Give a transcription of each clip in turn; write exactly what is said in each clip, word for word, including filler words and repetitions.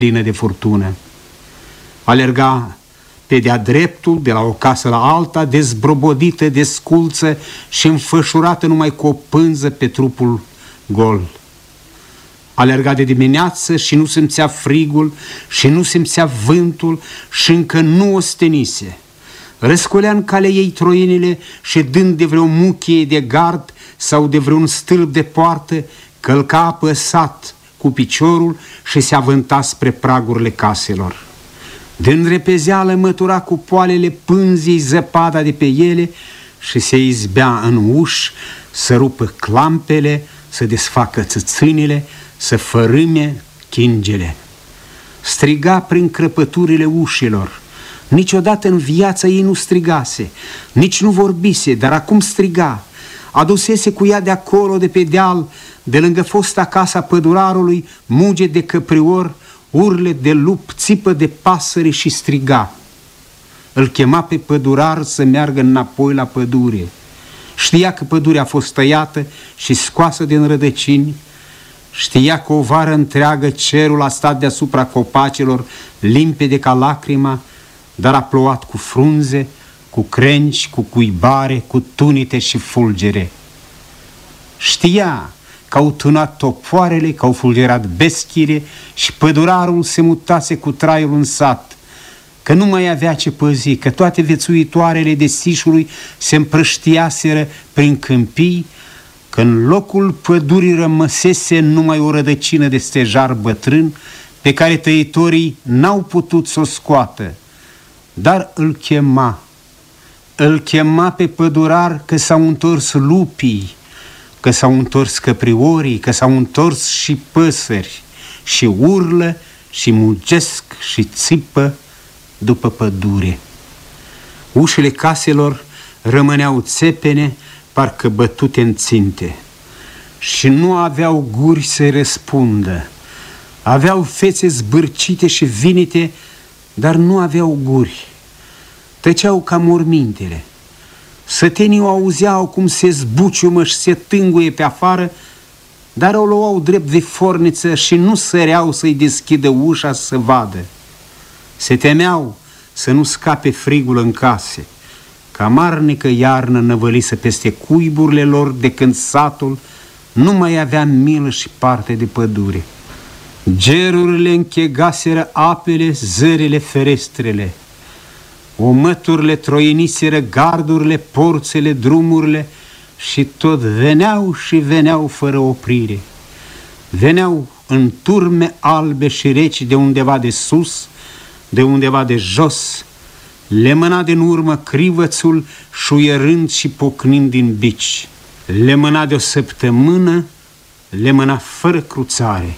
plină de furtună. Alerga pe de-a dreptul, de la o casă la alta, dezbrobodită, desculță și înfășurată numai cu o pânză pe trupul gol. Alerga de dimineață și nu simțea frigul și nu simțea vântul și încă nu ostenise. Răscolea în calea ei troienile și dând de vreo muchie de gard sau de vreun stâlp de poartă, călca apăsat cu piciorul și se avânta spre pragurile caselor. Din repezeală mătura cu poalele pânzii zăpada de pe ele și se izbea în uși să rupă clampele, să desfacă țâțânile, să fărâme chingele. Striga prin crăpăturile ușilor. Niciodată în viața ei nu strigase, nici nu vorbise, dar acum striga. Adusese cu ea de acolo, de pe deal, de lângă fosta casa pădurarului, muge de căprior, urle de lup, țipă de pasăre și striga. Îl chema pe pădurar să meargă înapoi la pădure. Știa că pădurea a fost tăiată și scoasă din rădăcini. Știa că o vară întreagă cerul a stat deasupra copacilor, limpede ca lacrima, dar a plouat cu frunze, cu crengi, cu cuibare, cu tunite și fulgere. Știa că au tunat topoarele, că au fulgerat beschile și pădurarul se mutase cu traiul în sat, că nu mai avea ce păzi, că toate viețuitoarele desișului se împrăștiaseră prin câmpii, că în locul pădurii rămăsese numai o rădăcină de stejar bătrân pe care tăitorii n-au putut să o scoată. Dar îl chema, îl chema pe pădurar că s-au întors lupii, că s-au întors căpriorii, că s-au întors și păsări, și urlă, și mugesc, și țipă după pădure. Ușile caselor rămâneau țepene, parcă bătute în ținte, și nu aveau guri să răspundă. Aveau fețe zbârcite și vinite, dar nu aveau guri. Tăceau ca mormintele. Sătenii o auzeau cum se zbuciumă și se tânguie pe afară, dar o luau drept de forniță și nu săreau să-i deschidă ușa să vadă. Se temeau să nu scape frigul în case, că amarnică iarnă năvălisă peste cuiburile lor de când satul nu mai avea milă și parte de pădure. Gerurile închegaseră apele, zările ferestrele. Omăturile troieniseră gardurile, porțele, drumurile și tot veneau și veneau fără oprire. Veneau în turme albe și reci de undeva de sus, de undeva de jos, le mâna din urmă crivățul, șuierând și pocnind din bici. Le mâna de o săptămână, le mâna fără cruțare.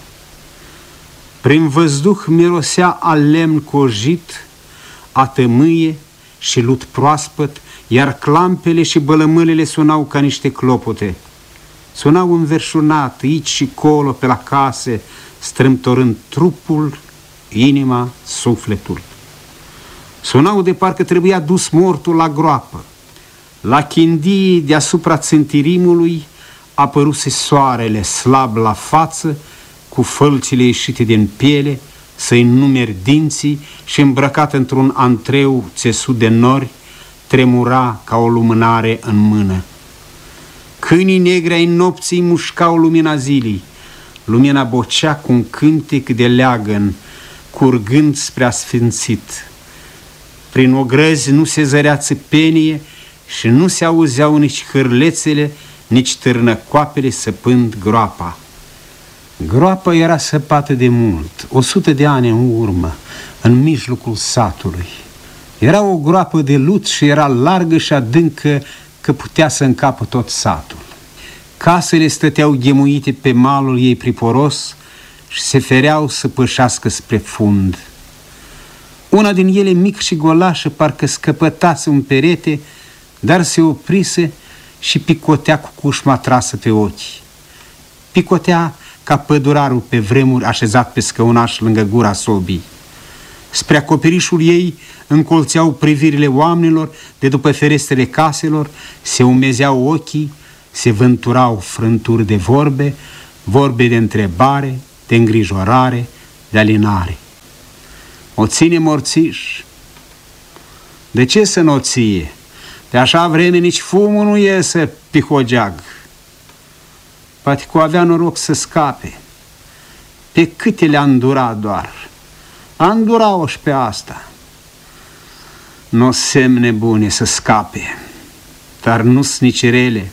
Prin văzduh mirosea a lemn cojit, a tămâie și lut proaspăt, iar clampele și bălămâlele sunau ca niște clopote. Sunau înverșunat, aici și colo, pe la case, strâmtorând trupul, inima, sufletul. Sunau de parcă trebuia dus mortul la groapă. La chindii deasupra țântirimului apăruse soarele, slab la față, cu fălcile ieșite din piele, să-i numeri dinții și îmbrăcat într-un antreu țesut de nori, tremura ca o lumânare în mână. Câinii negri ai nopții mușcau lumina zilei. Lumina bocea cu un cântec de leagăn, curgând spre asfințit. Prin ogrăzi nu se zărea țâpenie și nu se auzeau nici hârlețele, nici târnăcoapele săpând groapa. Groapa era săpată de mult, o sută de ani în urmă, în mijlocul satului. Era o groapă de lut și era largă și adâncă că putea să încapă tot satul. Casele stăteau ghemuite pe malul ei priporos și se fereau să pășească spre fund. Una din ele, mic și golașă, parcă scăpătase un perete, dar se oprise și picotea cu cușma trasă pe ochi. Picotea ca pădurarul pe vremuri așezat pe scăunaș lângă gura sobii. Spre acoperișul ei încolțeau privirile oamenilor de după ferestrele caselor, se umezeau ochii, se vânturau frânturi de vorbe, vorbe de întrebare, de îngrijorare, de alinare. o ține morțiș. De ce să n-o ție? De așa vreme nici fumul nu iese pe Hogeag. Poate că avea noroc să scape. Pe câte le-a îndurat doar. A îndurat-o și pe asta. N-o semne bune să scape, dar nu-s nici rele.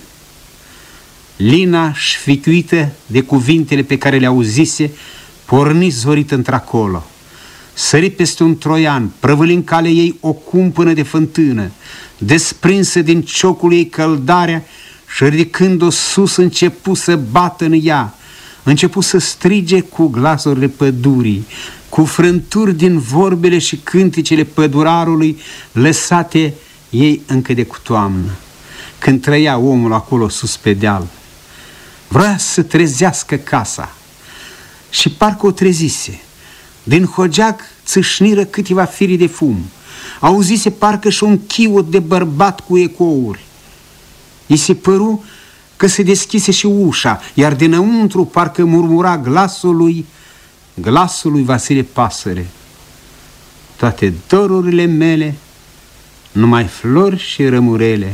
Lina, șficuită de cuvintele pe care le auzise, porni zorit într-acolo. Sări peste un troian, prăvâli în cale ei o cumpănă de fântână, desprinsă din ciocul ei căldarea și ridicând-o sus începu să bată în ea, începu să strige cu glasurile pădurii, cu frânturi din vorbele și cântecele pădurarului lăsate ei încă de cu toamnă, când trăia omul acolo sus pe deal. Vrea să trezească casa și parcă o trezise. Din Hogeag țâșniră câteva firi de fum. Auzise parcă și un chiot de bărbat cu ecouri. I se păru că se deschise și ușa, iar dinăuntru parcă murmura glasul lui, glasul lui Vasile Pasăre. Toate dorurile mele, numai flori și rămurele,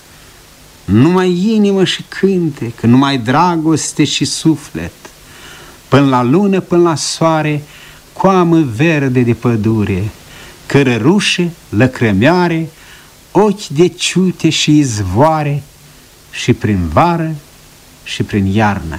numai inimă și cântec, numai dragoste și suflet, până la lună, până la soare, coamă verde de pădure, cărărușe, lăcrămioare, ochi de ciute și izvoare, și prin vară și prin iarnă.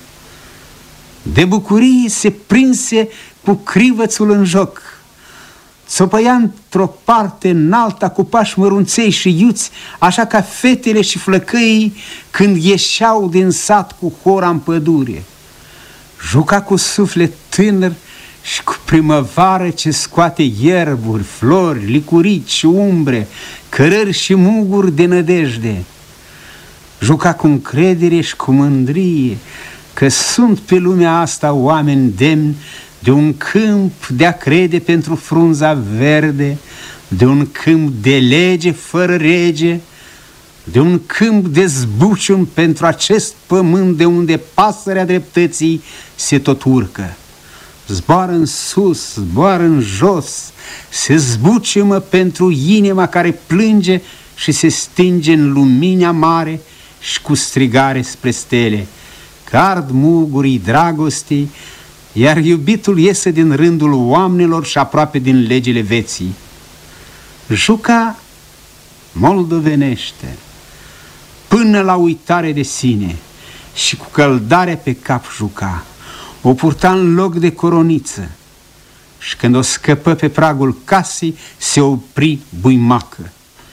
De bucurie se prinse cu crivățul în joc. Țopăia într-o parte în alta cu pași mărunței și iuți, așa ca fetele și flăcăii când ieșeau din sat cu hora în pădure. Juca cu suflet tânăr și cu primăvară ce scoate ierburi, flori, licurici, umbre, cărări și muguri de nădejde. Juca cu încredere și cu mândrie că sunt pe lumea asta oameni demni de un câmp de a crede pentru frunza verde, de un câmp de lege fără rege, de un câmp de zbucium pentru acest pământ de unde pasărea dreptății se tot urcă. Zboară în sus, zboară în jos, se zbuciumă pentru inima care plânge și se stinge în lumina mare și cu strigare spre stele. Card mugurii dragostii, iar iubitul iese din rândul oamenilor și aproape din legile veții. Juca moldovenește, până la uitare de sine, și cu căldarea pe cap juca. O purta în loc de coroniță și când o scăpă pe pragul casei, se opri buimacă.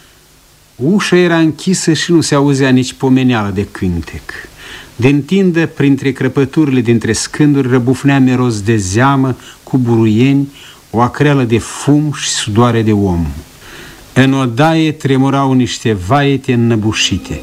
Ușa era închisă și nu se auzea nici pomeneală de cântec. Din tindă, printre crăpăturile dintre scânduri, răbufnea miros de zeamă, cu buruieni, o acreală de fum și sudoare de om. În odaie tremurau niște vaete înnăbușite.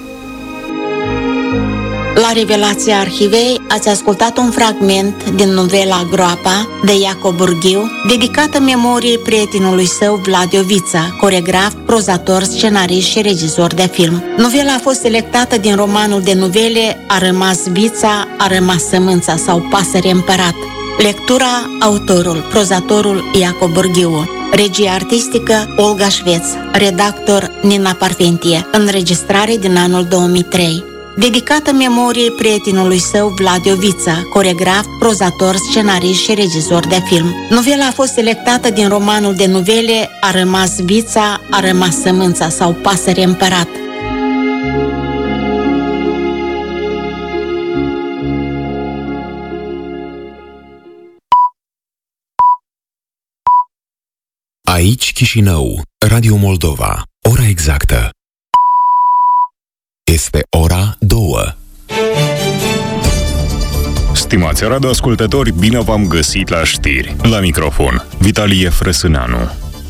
La Revelația Arhivei ați ascultat un fragment din novela Groapa de Iacob Burghiu, dedicată memoriei prietenului său Vlad Iovița, coregraf, prozator, scenarist și regizor de film. Novela a fost selectată din romanul de novele A rămas vița, a rămas sămânța sau Pasăre împărat. Lectura, autorul, prozatorul Iacob Burghiu. Regie artistică Olga Șveț. Redactor Nina Parfentie. Înregistrare din anul două mii trei. Dedicată memoriei prietenului său Vlad Iovița, coregraf, prozator, scenarist și regizor de film. Novela a fost selectată din romanul de novele A rămas vița, a rămas sămânța sau Pasăre împărat. Aici Chișinău, Radio Moldova, ora exactă. Este ora două. Stimați radioascultători, bine v-am găsit la știri. La microfon, Vitalie Frăsâneanu.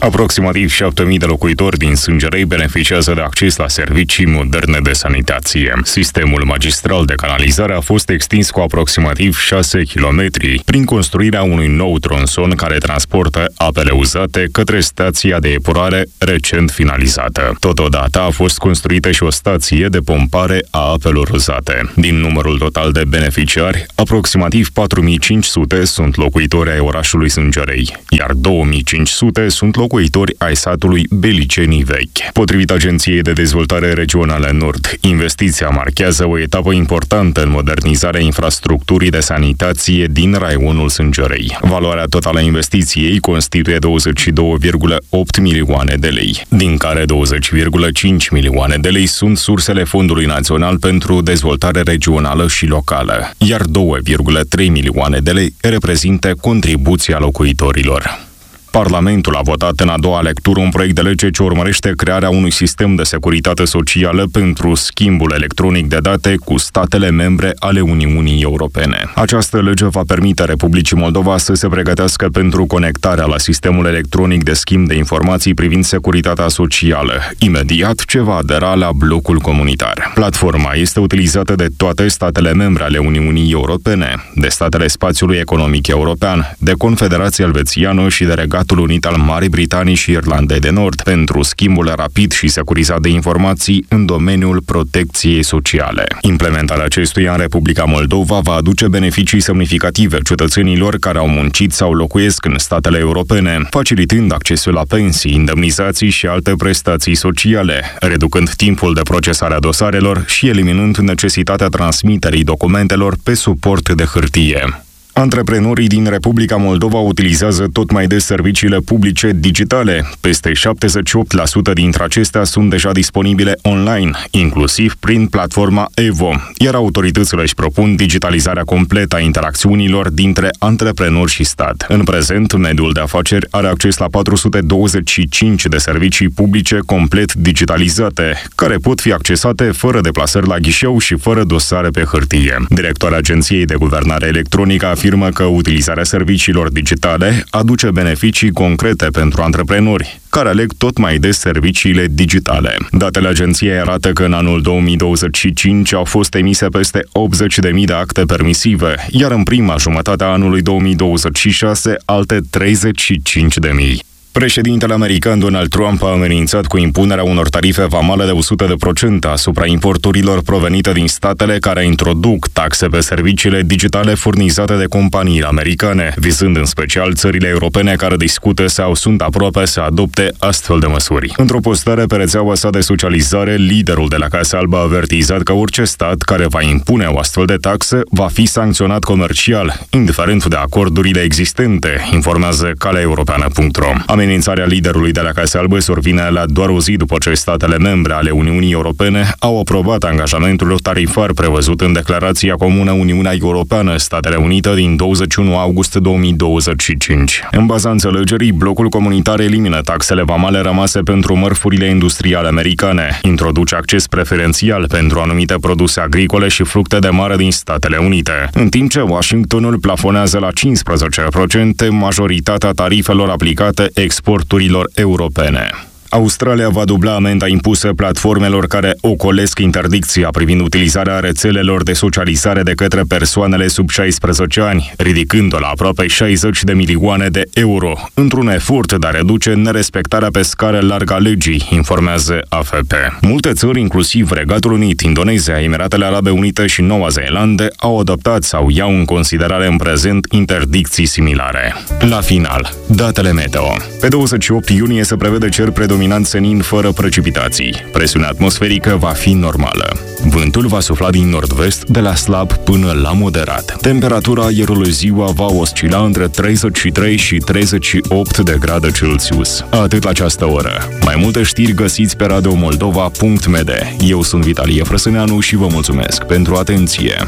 Aproximativ șapte mii de locuitori din Sângerei beneficiază de acces la servicii moderne de sanitație. Sistemul magistral de canalizare a fost extins cu aproximativ șase kilometri prin construirea unui nou tronson care transportă apele uzate către stația de epurare recent finalizată. Totodată a fost construită și o stație de pompare a apelor uzate. Din numărul total de beneficiari, aproximativ patru mii cinci sute sunt locuitori ai orașului Sângerei, iar două mii cinci sute sunt locuitori ai satului Belicenii Vechi. Potrivit Agenției de Dezvoltare Regională Nord, investiția marchează o etapă importantă în modernizarea infrastructurii de sanitație din raionul Sângerei. Valoarea totală a investiției constituie douăzeci și două virgulă opt milioane de lei, din care douăzeci virgulă cinci milioane de lei sunt sursele Fondului Național pentru Dezvoltare Regională și Locală, iar două virgulă trei milioane de lei reprezintă contribuția locuitorilor. Parlamentul a votat în a doua lectură un proiect de lege ce urmărește crearea unui sistem de securitate socială pentru schimbul electronic de date cu statele membre ale Uniunii Europene. Această lege va permite Republicii Moldova să se pregătească pentru conectarea la sistemul electronic de schimb de informații privind securitatea socială, imediat ce va adera la blocul comunitar. Platforma este utilizată de toate statele membre ale Uniunii Europene, de statele spațiului economic european, de Confederația Elvețiană și de Regatul Unit al Marii Britanii și Irlandei de Nord pentru schimbul rapid și securizat de informații în domeniul protecției sociale. Implementarea acestuia în Republica Moldova va aduce beneficii semnificative cetățenilor care au muncit sau locuiesc în statele europene, facilitând accesul la pensii, indemnizații și alte prestații sociale, reducând timpul de procesare a dosarelor și eliminând necesitatea transmiterii documentelor pe suport de hârtie. Antreprenorii din Republica Moldova utilizează tot mai des serviciile publice digitale. Peste șaptezeci și opt la sută dintre acestea sunt deja disponibile online, inclusiv prin platforma Evo, iar autoritățile își propun digitalizarea completă a interacțiunilor dintre antreprenori și stat. În prezent, mediul de afaceri are acces la patru sute douăzeci și cinci de servicii publice complet digitalizate, care pot fi accesate fără deplasări la ghișeu și fără dosare pe hârtie. Directoarea Agenției de Guvernare Electronică afirmă că utilizarea serviciilor digitale aduce beneficii concrete pentru antreprenori, care aleg tot mai des serviciile digitale. Datele agenției arată că în anul două mii douăzeci și cinci au fost emise peste optzeci de mii de acte permisive, iar în prima jumătate a anului două mii douăzeci și șase alte treizeci și cinci de mii. Președintele american Donald Trump a amenințat cu impunerea unor tarife vamale de o sută la sută asupra importurilor provenite din statele care introduc taxe pe serviciile digitale furnizate de companiile americane, vizând în special țările europene care discută sau sunt aproape să adopte astfel de măsuri. Într-o postare pe rețeaua sa de socializare, liderul de la Casa Albă a avertizat că orice stat care va impune o astfel de taxă va fi sancționat comercial, indiferent de acordurile existente, informează calea europeană punct ro. Amenințarea liderului de la Casa Albă survine la doar o zi după ce statele membre ale Uniunii Europene au aprobat angajamentul tarifar prevăzut în declarația comună Uniunea Europeană-Statele Unite din douăzeci și unu august două mii douăzeci și cinci. În baza înțelegerii, blocul comunitar elimină taxele vamale rămase pentru mărfurile industriale americane, introduce acces preferențial pentru anumite produse agricole și fructe de mare din Statele Unite, în timp ce Washingtonul plafonează la cincisprezece la sută majoritatea tarifelor aplicate exporturilor europene. Australia va dubla amenda impusă platformelor care ocolesc interdicția privind utilizarea rețelelor de socializare de către persoanele sub șaisprezece ani, ridicând-o la aproape șaizeci de milioane de euro, într-un efort de a reduce nerespectarea pe scară largă a legii, informează A F P. Multe țări, inclusiv Regatul Unit, Indonezia, Emiratele Arabe Unite și Noua Zeelandă, au adoptat sau iau în considerare în prezent interdicții similare. La final, datele meteo. Pe douăzeci și opt iunie se prevede cer predominant senin fără precipitații. Presiunea atmosferică va fi normală. Vântul va sufla din nord-vest de la slab până la moderat. Temperatura aerului ziua va oscila între treizeci și trei și treizeci și opt de grade Celsius. Atât la această oră. Mai multe știri găsiți pe radio moldova punct m d. Eu sunt Vitalie Frăsâneanu și vă mulțumesc pentru atenție.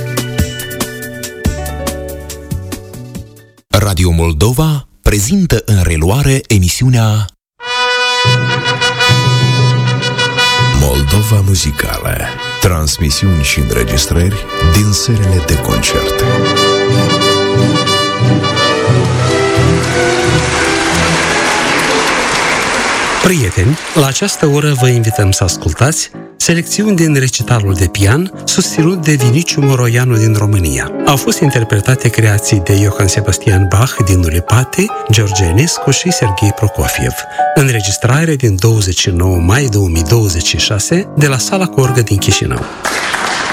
Radio Moldova prezintă în reluare emisiunea Moldova Muzicală. Transmisiuni și înregistrări din serile de concerte. prieteni, la această oră vă invităm să ascultați selecțiuni din recitalul de pian susținut de Viniciu Moroianu din România. Au fost interpretate creații de Johann Sebastian Bach din Ulipate, George Enescu și Serghei Prokofiev. Înregistrare din douăzeci și nouă mai două mii douăzeci și șase de la Sala Corgă din Chișinău.